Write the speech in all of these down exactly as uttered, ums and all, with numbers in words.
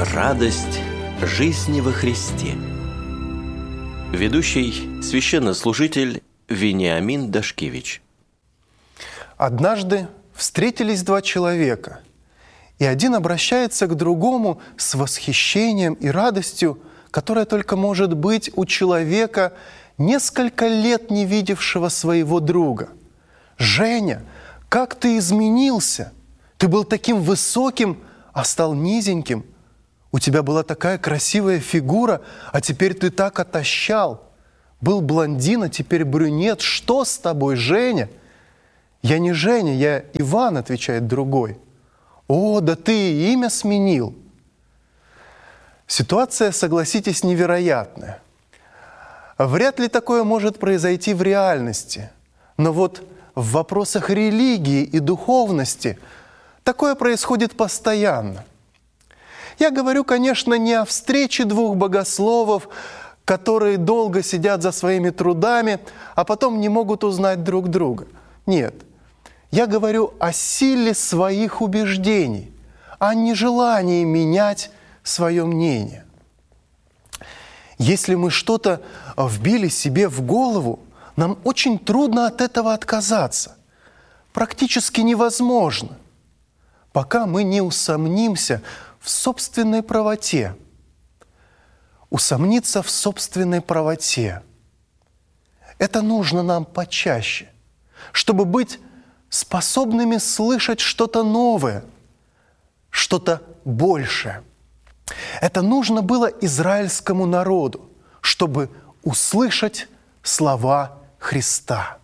Радость жизни во Христе. Ведущий священнослужитель Вениамин Дашкевич. Однажды встретились два человека, и один обращается к другому с восхищением и радостью, которая только может быть у человека, несколько лет не видевшего своего друга. «Женя, как ты изменился! Ты был таким высоким, а стал низеньким. У тебя была такая красивая фигура, а теперь ты так отощал. Был блондин, а теперь брюнет. Что с тобой, Женя?» «Я не Женя, я Иван», — отвечает другой. «О, да ты и имя сменил». Ситуация, согласитесь, невероятная. Вряд ли такое может произойти в реальности. Но вот в вопросах религии и духовности такое происходит постоянно. Я говорю, конечно, не о встрече двух богословов, которые долго сидят за своими трудами, а потом не могут узнать друг друга. Нет. Я говорю о силе своих убеждений, о нежелании менять свое мнение. Если мы что-то вбили себе в голову, нам очень трудно от этого отказаться. Практически невозможно, пока мы не усомнимся в собственной правоте. Усомниться в собственной правоте – это нужно нам почаще, чтобы быть способными слышать что-то новое, что-то большее. Это нужно было израильскому народу, чтобы услышать слова Христа.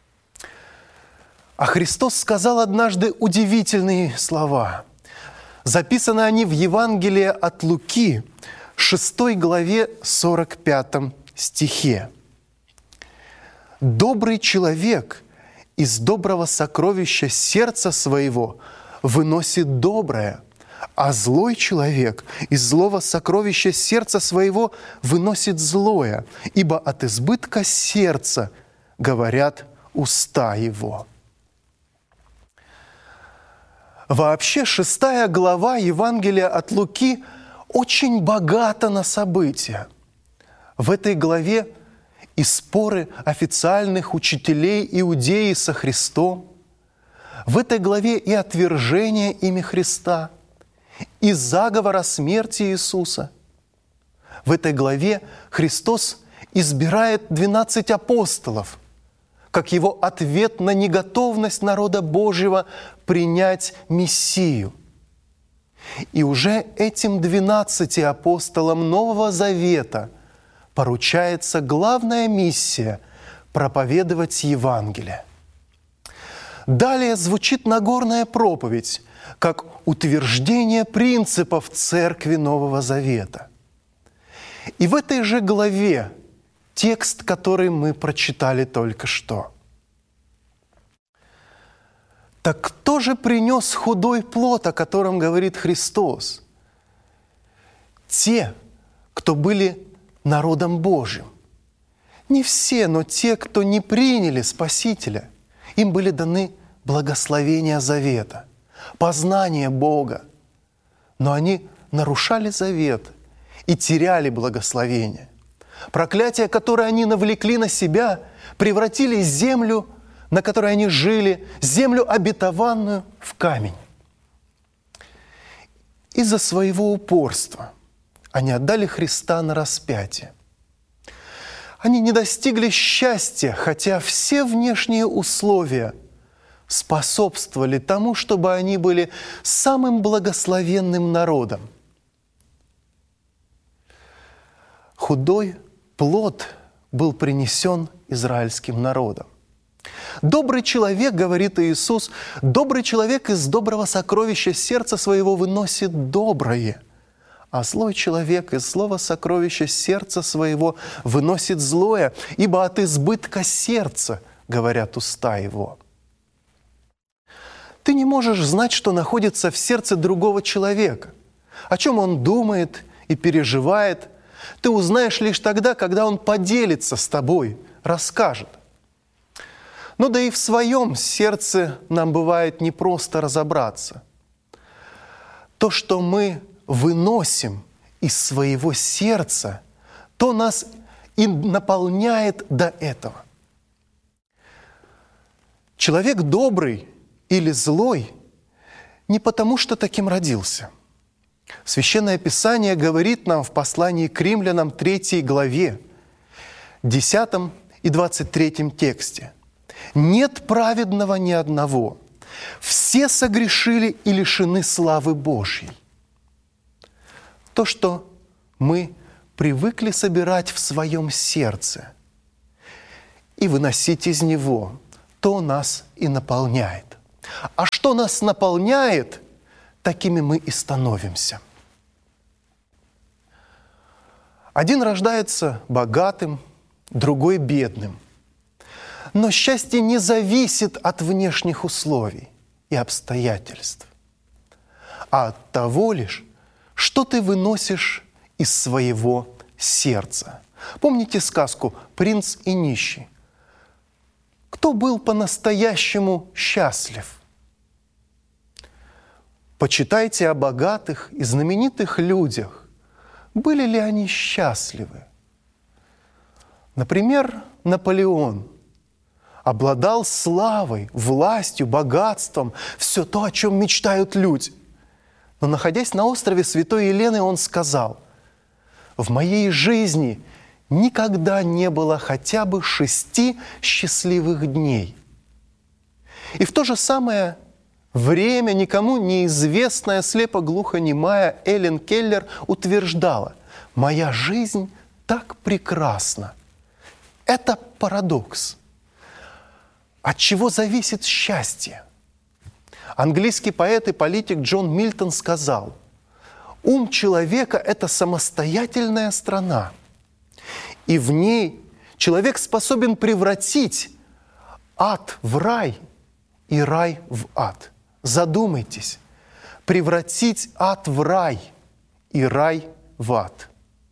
А Христос сказал однажды удивительные слова. Записаны они в Евангелии от Луки, шестой главе, сорок пятом стихе. «Добрый человек из доброго сокровища сердца своего выносит доброе, а злой человек из злого сокровища сердца своего выносит злое, ибо от избытка сердца говорят уста его». Вообще, шестая глава Евангелия от Луки очень богата на события. В этой главе и споры официальных учителей Иудеи со Христом, в этой главе и отвержение ими Христа, и заговор о смерти Иисуса. В этой главе Христос избирает двенадцать апостолов, как Его ответ на неготовность народа Божьего принять Мессию. И уже этим двенадцати апостолам Нового Завета поручается главная миссия – проповедовать Евангелие. Далее звучит Нагорная проповедь, как утверждение принципов Церкви Нового Завета. И в этой же главе текст, который мы прочитали только что. Так кто же принес худой плод, о котором говорит Христос? Те, кто были народом Божьим. Не все, но те, кто не приняли Спасителя. Им были даны благословения завета, познание Бога. Но они нарушали завет и теряли благословение. Проклятия, которые они навлекли на себя, превратили землю, на которой они жили, землю обетованную, в камень. Из-за своего упорства они отдали Христа на распятие. Они не достигли счастья, хотя все внешние условия способствовали тому, чтобы они были самым благословенным народом. Худой плод был принесен израильским народом. «Добрый человек, — говорит Иисус, — добрый человек из доброго сокровища сердца своего выносит доброе, а злой человек из злого сокровища сердца своего выносит злое, ибо от избытка сердца говорят уста его». Ты не можешь знать, что находится в сердце другого человека, о чем он думает и переживает. Ты узнаешь лишь тогда, когда он поделится с тобой, расскажет. Но да и в своем сердце нам бывает непросто разобраться. То, что мы выносим из своего сердца, то нас и наполняет до этого. Человек добрый или злой не потому, что таким родился. Священное Писание говорит нам в послании к Римлянам третьей главе, десятом и двадцать третьем тексте: «Нет праведного ни одного, все согрешили и лишены славы Божьей». То, что мы привыкли собирать в своем сердце и выносить из него, то нас и наполняет. А что нас наполняет, такими мы и становимся. Один рождается богатым, другой бедным. Но счастье не зависит от внешних условий и обстоятельств, а от того лишь, что ты выносишь из своего сердца. Помните сказку «Принц и нищий»? Кто был по-настоящему счастлив? Почитайте о богатых и знаменитых людях. Были ли они счастливы? Например, Наполеон обладал славой, властью, богатством, все то, о чем мечтают люди. Но, находясь на острове Святой Елены, он сказал: «В моей жизни никогда не было хотя бы шести счастливых дней». И в то же самое время никому неизвестная слепо-глухонемая Эллен Келлер утверждала: «Моя жизнь так прекрасна». Это парадокс. От чего зависит счастье? Английский поэт и политик Джон Мильтон сказал: «Ум человека – это самостоятельная страна, и в ней человек способен превратить ад в рай и рай в ад». Задумайтесь, превратить ад в рай и рай в ад.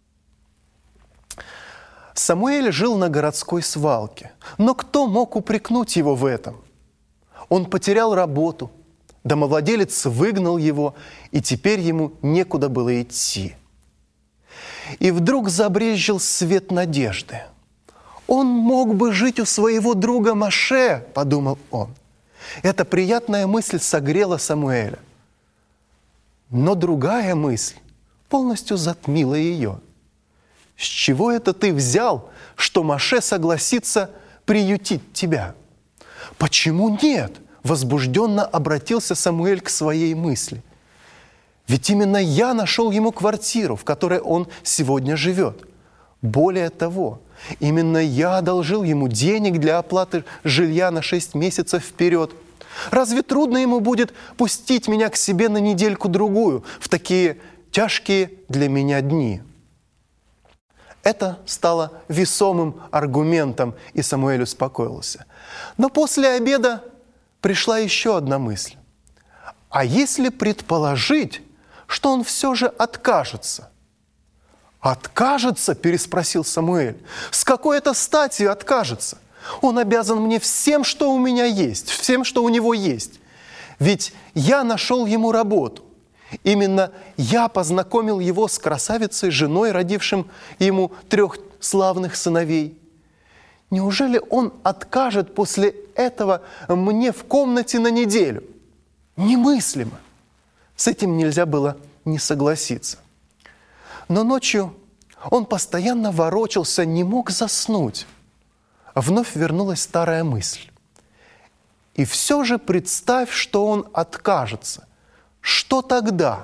Самуэль жил на городской свалке, но кто мог упрекнуть его в этом? Он потерял работу, домовладелец выгнал его, и теперь ему некуда было идти. И вдруг забрезжил свет надежды. «Он мог бы жить у своего друга Моше», – подумал он. Эта приятная мысль согрела Самуэля. Но другая мысль полностью затмила ее. «С чего это ты взял, что Моше согласится приютить тебя?» «Почему нет?» – возбужденно обратился Самуэль к своей мысли. «Ведь именно я нашел ему квартиру, в которой он сегодня живет. Более того, именно я одолжил ему денег для оплаты жилья на шесть месяцев вперед. Разве трудно ему будет пустить меня к себе на недельку-другую в такие тяжкие для меня дни?» Это стало весомым аргументом, и Самуэль успокоился. Но после обеда пришла еще одна мысль. А если предположить, что он все же откажется? «Откажется?» – переспросил Самуэль. «С какой это статью откажется? Он обязан мне всем, что у меня есть, всем, что у него есть. Ведь я нашел ему работу. Именно я познакомил его с красавицей женой, родившим ему трех славных сыновей. Неужели он откажет после этого мне в комнате на неделю? Немыслимо!» С этим нельзя было не согласиться. Но ночью он постоянно ворочался, не мог заснуть. Вновь вернулась старая мысль. И все же представь, что он откажется. Что тогда?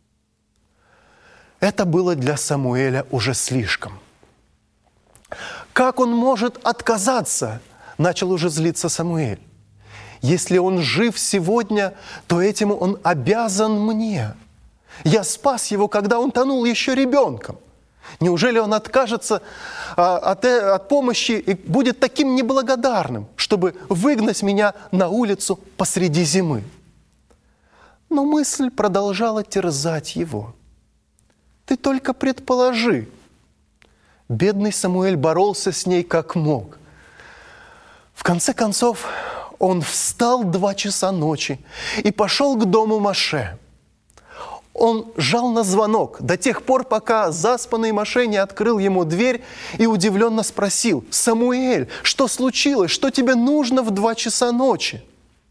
Это было для Самуэля уже слишком. «Как он может отказаться?» – начал уже злиться Самуэль. «Если он жив сегодня, то этим он обязан мне. Я спас его, когда он тонул еще ребенком. Неужели он откажется а, от, от помощи и будет таким неблагодарным, чтобы выгнать меня на улицу посреди зимы?» Но мысль продолжала терзать его. «Ты только предположи». Бедный Самуэль боролся с ней как мог. В конце концов, он встал два часа ночи и пошел к дому Моше. Он жал на звонок до тех пор, пока заспанный Моше не открыл ему дверь и удивленно спросил: «Самуэль, что случилось? Что тебе нужно в два часа ночи?»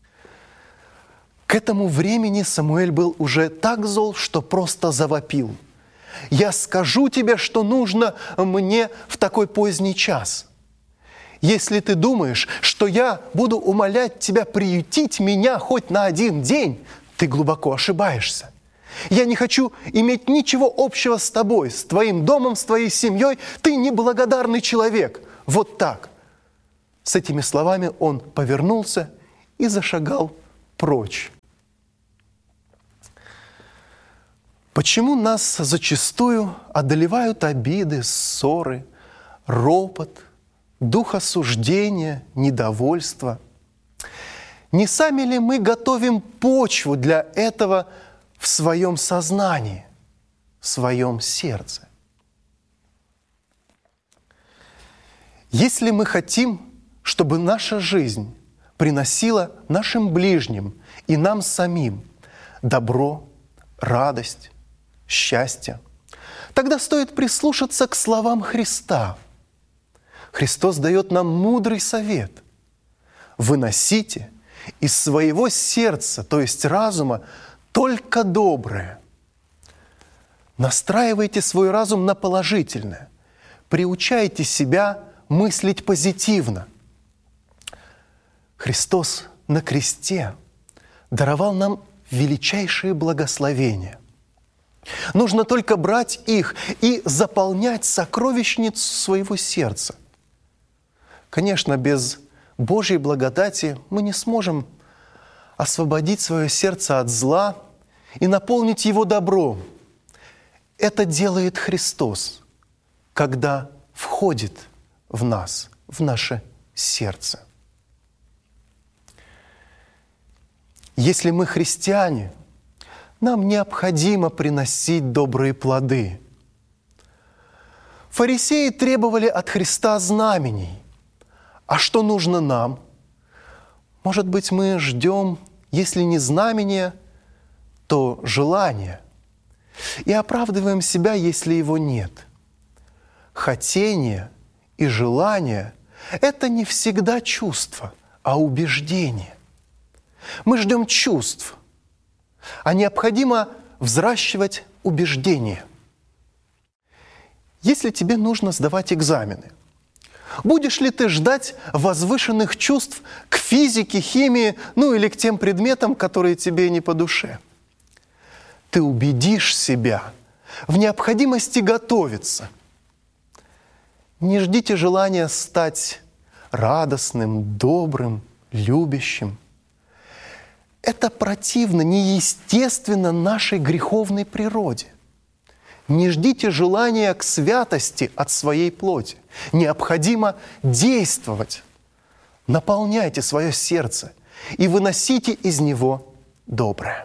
К этому времени Самуэль был уже так зол, что просто завопил: «Я скажу тебе, что нужно мне в такой поздний час. Если ты думаешь, что я буду умолять тебя приютить меня хоть на один день, ты глубоко ошибаешься. Я не хочу иметь ничего общего с тобой, с твоим домом, с твоей семьей. Ты неблагодарный человек». Вот так. С этими словами он повернулся и зашагал прочь. Почему нас зачастую одолевают обиды, ссоры, ропот, дух осуждения, недовольства? Не сами ли мы готовим почву для этого в своем сознании, в своем сердце? Если мы хотим, чтобы наша жизнь приносила нашим ближним и нам самим добро, радость, счастье, тогда стоит прислушаться к словам Христа. Христос дает нам мудрый совет: выносите из своего сердца, то есть разума, только доброе. Настраивайте свой разум на положительное. Приучайте себя мыслить позитивно. Христос на кресте даровал нам величайшие благословения. Нужно только брать их и заполнять сокровищницу своего сердца. Конечно, без Божьей благодати мы не сможем освободить свое сердце от зла и наполнить его добром. Это делает Христос, когда входит в нас, в наше сердце. Если мы христиане, нам необходимо приносить добрые плоды. Фарисеи требовали от Христа знамений. А что нужно нам? Может быть, мы ждем, если не знамения, то желания, и оправдываем себя, если его нет. Хотение и желание – это не всегда чувство, а убеждение. Мы ждем чувств, а необходимо взращивать убеждения. Если тебе нужно сдавать экзамены, будешь ли ты ждать возвышенных чувств к физике, химии, ну или к тем предметам, которые тебе не по душе? Ты убедишь себя в необходимости готовиться. Не ждите желания стать радостным, добрым, любящим. Это противно, неестественно нашей греховной природе. Не ждите желания к святости от своей плоти. Необходимо действовать. Наполняйте свое сердце и выносите из него доброе.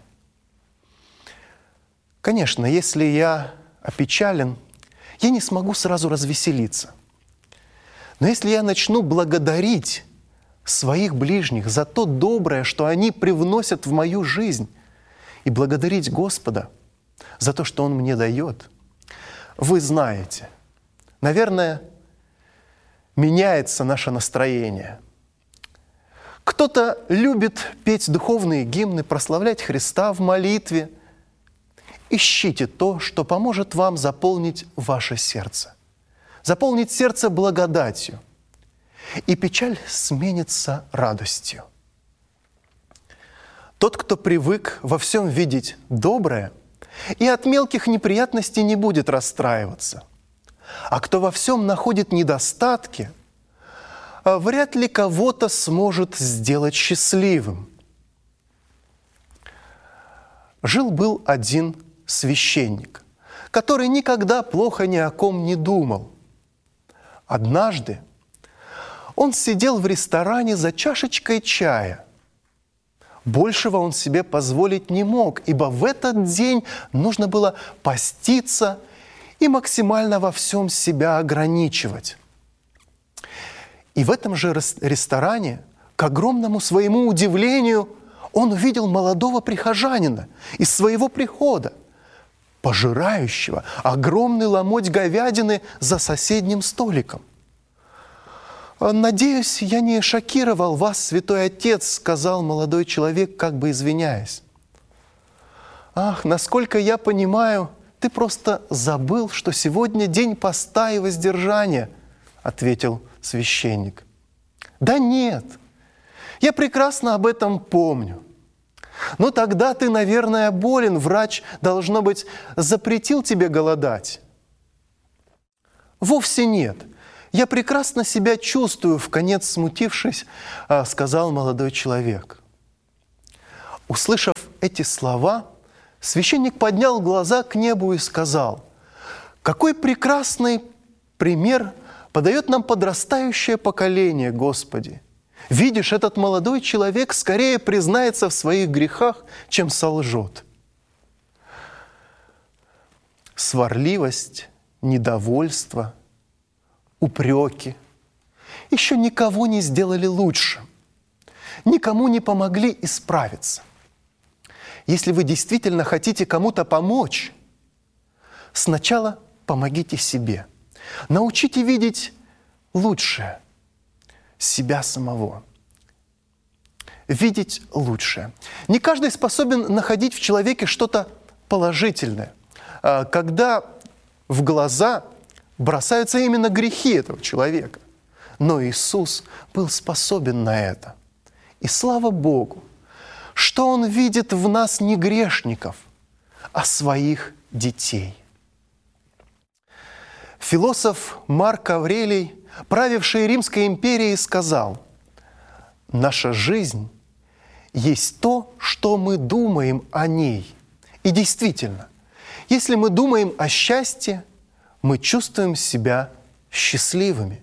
Конечно, если я опечален, я не смогу сразу развеселиться. Но если я начну благодарить своих ближних за то доброе, что они привносят в мою жизнь, и благодарить Господа за то, что Он мне дает, вы знаете, наверное, меняется наше настроение. Кто-то любит петь духовные гимны, прославлять Христа в молитве. Ищите то, что поможет вам заполнить ваше сердце, заполнить сердце благодатью, и печаль сменится радостью. Тот, кто привык во всем видеть доброе, и от мелких неприятностей не будет расстраиваться. А кто во всем находит недостатки, вряд ли кого-то сможет сделать счастливым. Жил-был один священник, который никогда плохо ни о ком не думал. Однажды он сидел в ресторане за чашечкой чая. Большего он себе позволить не мог, ибо в этот день нужно было поститься и максимально во всем себя ограничивать. И в этом же ресторане, к огромному своему удивлению, он увидел молодого прихожанина из своего прихода, пожирающего огромный ломоть говядины за соседним столиком. «Надеюсь, я не шокировал вас, святой отец», — сказал молодой человек, как бы извиняясь. «Ах, насколько я понимаю, ты просто забыл, что сегодня день поста и воздержания», — ответил священник. «Да нет, я прекрасно об этом помню. Но тогда ты, наверное, болен, врач, должно быть, запретил тебе голодать». «Вовсе нет. Я прекрасно себя чувствую», — вконец смутившись, сказал молодой человек. Услышав эти слова, священник поднял глаза к небу и сказал: «Какой прекрасный пример подает нам подрастающее поколение, Господи! Видишь, этот молодой человек скорее признается в своих грехах, чем солжет». Сварливость, недовольство, упреки еще никого не сделали лучше, никому не помогли исправиться. Если вы действительно хотите кому-то помочь, сначала помогите себе. Научите видеть лучшее себя самого. Видеть лучшее. Не каждый способен находить в человеке что-то положительное, когда в глаза бросаются именно грехи этого человека. Но Иисус был способен на это. И слава Богу, что Он видит в нас не грешников, а своих детей. Философ Марк Аврелий, правивший Римской империей, сказал: «Наша жизнь есть то, что мы думаем о ней». И действительно, если мы думаем о счастье, мы чувствуем себя счастливыми.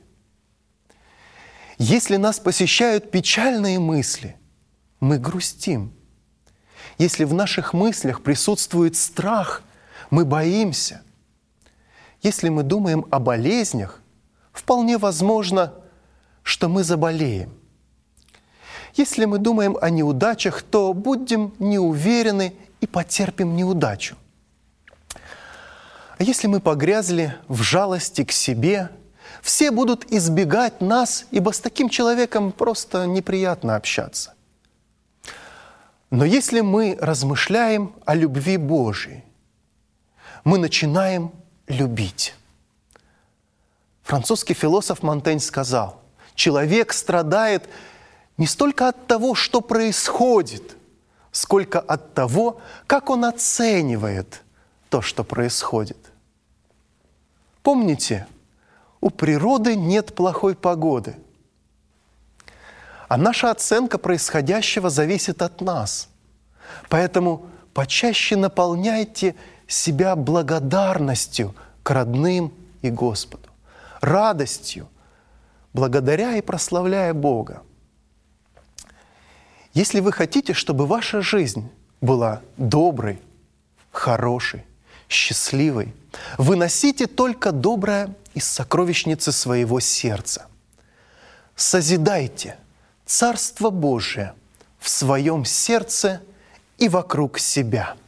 Если нас посещают печальные мысли, мы грустим. Если в наших мыслях присутствует страх, мы боимся. Если мы думаем о болезнях, вполне возможно, что мы заболеем. Если мы думаем о неудачах, то будем неуверены и потерпим неудачу. А если мы погрязли в жалости к себе, все будут избегать нас, ибо с таким человеком просто неприятно общаться. Но если мы размышляем о любви Божией, мы начинаем любить. Французский философ Монтень сказал: человек страдает не столько от того, что происходит, сколько от того, как он оценивает то, что происходит. Помните, у природы нет плохой погоды, а наша оценка происходящего зависит от нас. Поэтому почаще наполняйте себя благодарностью к родным и Господу, радостью, благодаря и прославляя Бога. Если вы хотите, чтобы ваша жизнь была доброй, хорошей, счастливой, выносите только доброе из сокровищницы своего сердца. Созидайте Царство Божие в своем сердце и вокруг себя.